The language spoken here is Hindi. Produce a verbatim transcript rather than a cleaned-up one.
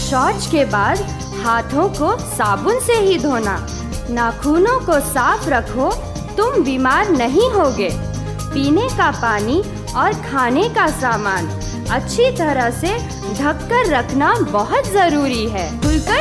शौच के बाद हाथों को साबुन से ही धोना। नाखूनों को साफ रखो, तुम बीमार नहीं होगे। पीने का पानी और खाने का सामान अच्छी तरह से ढककर रखना बहुत जरूरी है। खुलकर